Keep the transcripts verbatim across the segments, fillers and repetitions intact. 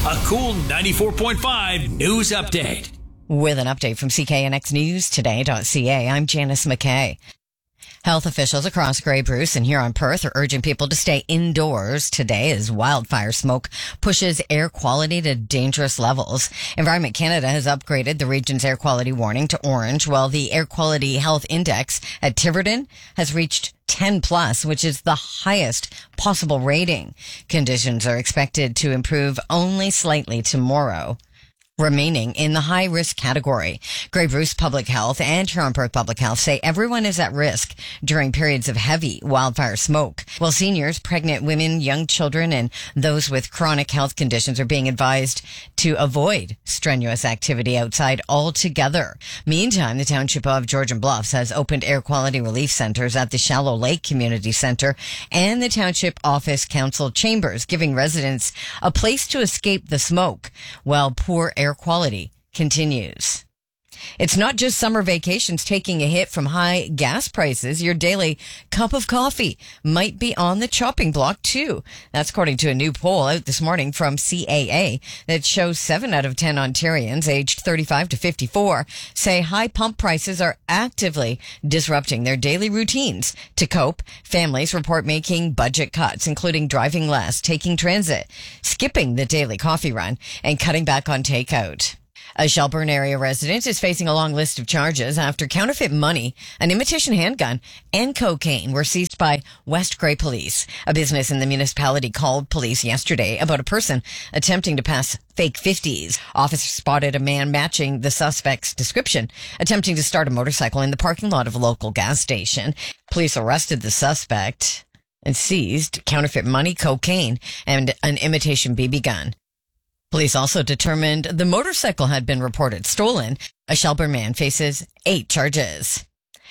A cool ninety-four point five news update. With an update from C K N X News Today dot C A, I'm Janice McKay. Health officials across Grey Bruce and here on Perth are urging people to stay indoors today as wildfire smoke pushes air quality to dangerous levels. Environment Canada has upgraded the region's air quality warning to orange, while the air quality health index at Tiverton has reached ten plus, which is the highest possible rating. Conditions are expected to improve only slightly tomorrow, remaining in the high-risk category. Grey Bruce Public Health and Huron Perth Public Health say everyone is at risk during periods of heavy wildfire smoke, while seniors, pregnant women, young children, and those with chronic health conditions are being advised to avoid strenuous activity outside altogether. Meantime, the Township of Georgian Bluffs has opened air quality relief centers at the Shallow Lake Community Center and the Township Office Council chambers, giving residents a place to escape the smoke while poor air Air quality continues. It's not just summer vacations taking a hit from high gas prices. Your daily cup of coffee might be on the chopping block too. That's according to a new poll out this morning from C A A that shows seven out of ten Ontarians aged thirty-five to fifty-four say high pump prices are actively disrupting their daily routines. To cope, families report making budget cuts, including driving less, taking transit, skipping the daily coffee run, and cutting back on takeout. A Shelburne area resident is facing a long list of charges after counterfeit money, an imitation handgun, and cocaine were seized by West Grey Police. A business in the municipality called police yesterday about a person attempting to pass fake fifties. Officers spotted a man matching the suspect's description, attempting to start a motorcycle in the parking lot of a local gas station. Police arrested the suspect and seized counterfeit money, cocaine, and an imitation B B gun. Police also determined the motorcycle had been reported stolen. A Shelburne man faces eight charges.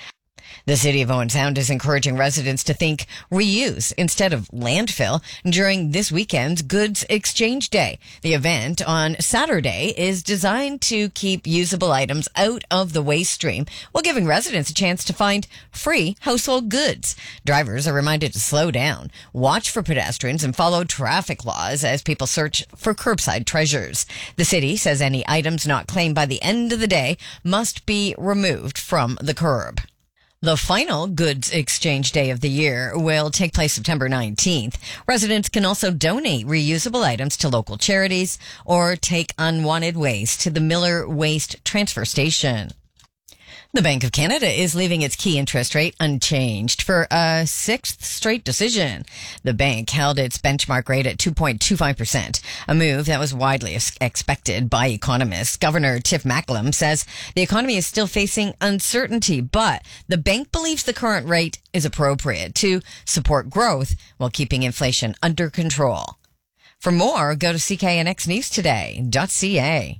The City of Owen Sound is encouraging residents to think reuse instead of landfill during this weekend's Goods Exchange Day. The event on Saturday is designed to keep usable items out of the waste stream while giving residents a chance to find free household goods. Drivers are reminded to slow down, watch for pedestrians, and follow traffic laws as people search for curbside treasures. The city says any items not claimed by the end of the day must be removed from the curb. The final Goods Exchange Day of the year will take place September nineteenth. Residents can also donate reusable items to local charities or take unwanted waste to the Miller Waste Transfer Station. The Bank of Canada is leaving its key interest rate unchanged for a sixth straight decision. The bank held its benchmark rate at two point two five percent, a move that was widely expected by economists. Governor Tiff Macklem says the economy is still facing uncertainty, but the bank believes the current rate is appropriate to support growth while keeping inflation under control. For more, go to C K N X News Today dot C A.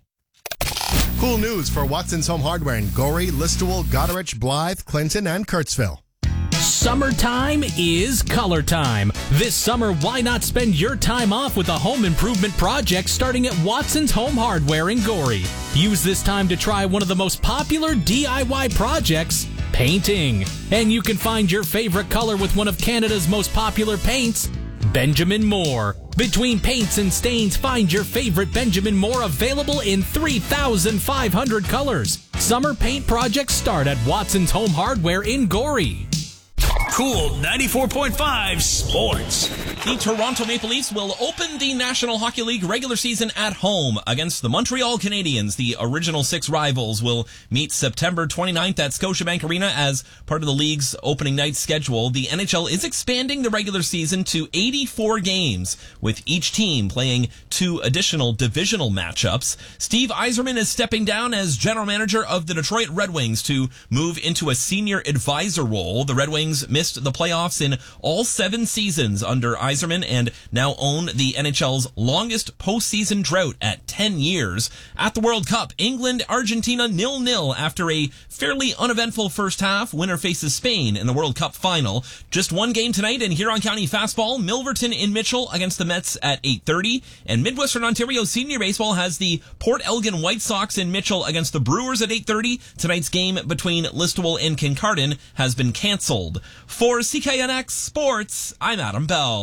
Cool news for Watson's Home Hardware in Gorey, Listowel, Goderich, Blythe, Clinton, and Kurtzville. Summertime is color time. This summer, why not spend your time off with a home improvement project starting at Watson's Home Hardware in Gorey? Use this time to try one of the most popular D I Y projects, painting. And you can find your favorite color with one of Canada's most popular paints, Benjamin Moore. Between paints and stains, find your favorite Benjamin Moore available in three thousand five hundred colors. Summer paint projects start at Watson's Home Hardware in Gorey. Cool ninety-four point five Sports. The Toronto Maple Leafs will open the National Hockey League regular season at home against the Montreal Canadiens. The original six rivals will meet September twenty-ninth at Scotiabank Arena as part of the league's opening night schedule. The N H L is expanding the regular season to eighty-four games, with each team playing two additional divisional matchups. Steve Yzerman is stepping down as general manager of the Detroit Red Wings to move into a senior advisor role. The Red Wings missed the playoffs in all seven seasons under Yzerman and now own the N H L's longest postseason drought at ten years. At the World Cup, England, Argentina nil nil after a fairly uneventful first half. Winner faces Spain in the World Cup final. Just one game tonight in Huron County Fastball. Milverton in Mitchell against the Mets at eight thirty. And Midwestern Ontario Senior Baseball has the Port Elgin White Sox in Mitchell against the Brewers at eight thirty. Tonight's game between Listowel and Kincardine has been canceled. For C K N X Sports, I'm Adam Bell.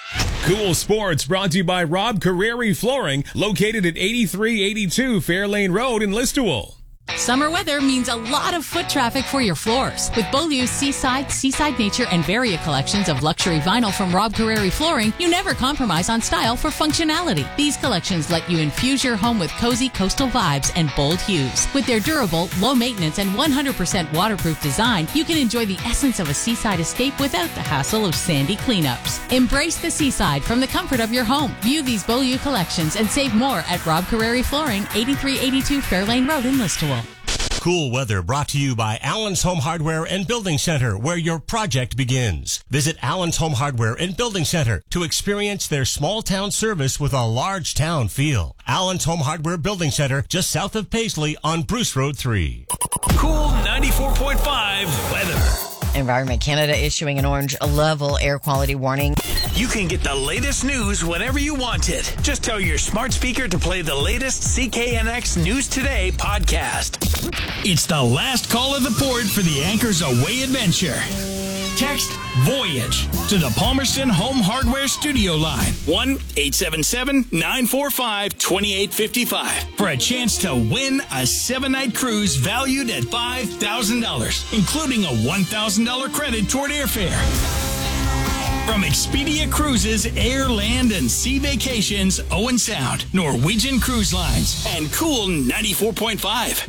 Cool Sports brought to you by Rob Carreri Flooring, located at eighty-three eighty-two Fairlane Road in Listowel. Summer weather means a lot of foot traffic for your floors. With Beaulieu's Seaside, Seaside Nature, and Varia collections of luxury vinyl from Rob Carreri Flooring, you never compromise on style for functionality. These collections let you infuse your home with cozy coastal vibes and bold hues. With their durable, low maintenance, and one hundred percent waterproof design, you can enjoy the essence of a seaside escape without the hassle of sandy cleanups. Embrace the seaside from the comfort of your home. View these Beaulieu collections and save more at Rob Carreri Flooring, eighty-three eighty-two Fairlane Road in Listowel. Cool weather brought to you by Allen's Home Hardware and Building Center, where your project begins. Visit Allen's Home Hardware and Building Center to experience their small town service with a large town feel. Allen's Home Hardware Building Center, just south of Paisley on Bruce Road three. Cool ninety-four point five weather. Environment Canada issuing an orange level air quality warning. You can get the latest news whenever you want it. Just tell your smart speaker to play the latest C K N X News Today podcast. It's the last call of the port for the Anchors Away adventure. Text VOYAGE to the Palmerston Home Hardware Studio line, one eight seven seven, nine four five, two eight five five, for a chance to win a seven-night cruise valued at five thousand dollars, including a one thousand dollars credit toward airfare. From Expedia Cruises, Air, Land, and Sea Vacations, Owen Sound, Norwegian Cruise Lines, and Cool ninety-four point five.